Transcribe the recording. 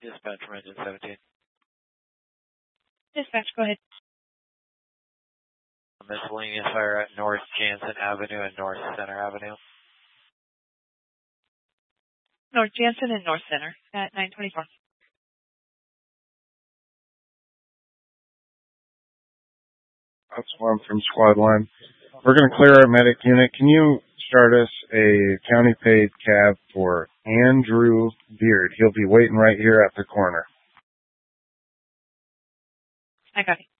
Dispatch from engine 17. Dispatch, go ahead. Miscellaneous fire at North Jansen Avenue and North Center Avenue. North Jansen and North Center at 924. That's one from Squad 1. We're going to clear our medic unit. Can you start us a county-paid cab for Andrew Beard? He'll be waiting right here at the corner. I got it.